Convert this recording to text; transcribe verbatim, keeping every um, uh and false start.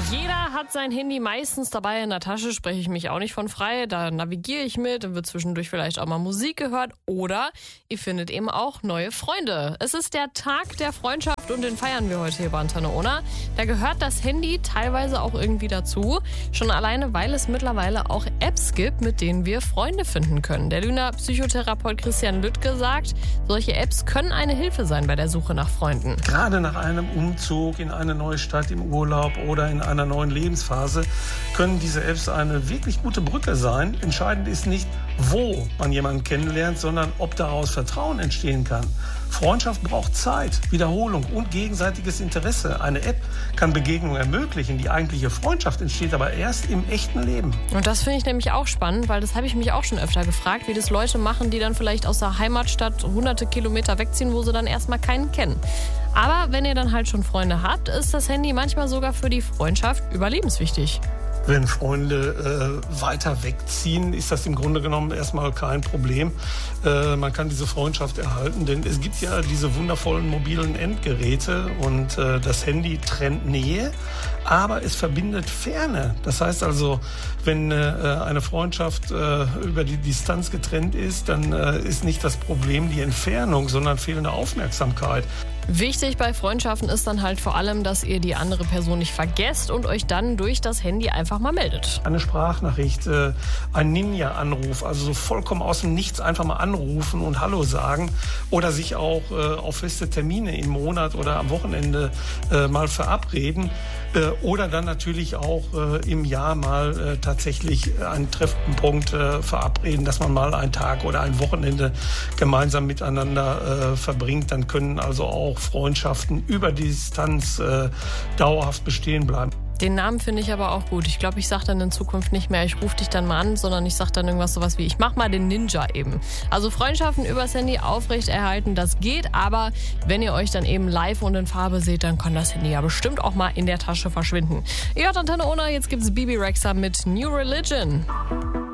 Jeder hat sein Handy meistens dabei in der Tasche, spreche ich mich auch nicht von frei. Da navigiere ich mit, dann wird zwischendurch vielleicht auch mal Musik gehört oder ihr findet eben auch neue Freunde. Es ist der Tag der Freundschaft und den feiern wir heute hier bei Antenne Unna. Da gehört das Handy teilweise auch irgendwie dazu. Schon alleine, weil es mittlerweile auch Apps gibt, mit denen wir Freunde finden können. Der Lüner Psychotherapeut Christian Lüttke sagt, solche Apps können eine Hilfe sein bei der Suche nach Freunden. Gerade nach einem Umzug in eine neue Stadt im Urlaub oder in einer neuen Lebensphase können diese Apps eine wirklich gute Brücke sein. Entscheidend ist nicht, wo man jemanden kennenlernt, sondern ob daraus Vertrauen entstehen kann. Freundschaft braucht Zeit, Wiederholung und gegenseitiges Interesse. Eine App kann Begegnungen ermöglichen. Die eigentliche Freundschaft entsteht aber erst im echten Leben. Und das finde ich nämlich auch spannend, weil das habe ich mich auch schon öfter gefragt, wie das Leute machen, die dann vielleicht aus der Heimatstadt hunderte Kilometer wegziehen, wo sie dann erstmal keinen kennen. Aber wenn ihr dann halt schon Freunde habt, ist das Handy manchmal sogar für die Freundschaft überlebenswichtig. Wenn Freunde äh, weiter wegziehen, ist das im Grunde genommen erstmal kein Problem. Äh, man kann diese Freundschaft erhalten, denn es gibt ja diese wundervollen mobilen Endgeräte und äh, das Handy trennt Nähe, aber es verbindet Ferne. Das heißt also, wenn äh, eine Freundschaft äh, über die Distanz getrennt ist, dann äh, ist nicht das Problem die Entfernung, sondern fehlende Aufmerksamkeit. Wichtig bei Freundschaften ist dann halt vor allem, dass ihr die andere Person nicht vergesst und euch dann durch das Handy einfach mal meldet. Eine Sprachnachricht, äh, ein Ninja-Anruf, also so vollkommen aus dem Nichts einfach mal anrufen und Hallo sagen oder sich auch äh, auf feste Termine im Monat oder am Wochenende äh, mal verabreden äh, oder dann natürlich auch äh, im Jahr mal äh, tatsächlich einen Treffpunkt äh, verabreden, dass man mal einen Tag oder ein Wochenende gemeinsam miteinander äh, verbringt. Dann können also auch Freundschaften über die Distanz äh, dauerhaft bestehen bleiben. Den Namen finde ich aber auch gut. Ich glaube, ich sage dann in Zukunft nicht mehr, ich rufe dich dann mal an, sondern ich sage dann irgendwas sowas wie, ich mach mal den Ninja eben. Also Freundschaften übers Handy aufrechterhalten, das geht, aber wenn ihr euch dann eben live und in Farbe seht, dann kann das Handy ja bestimmt auch mal in der Tasche verschwinden. Ihr hört Antenne Unna, jetzt gibt's Bibi Rexha mit New Religion.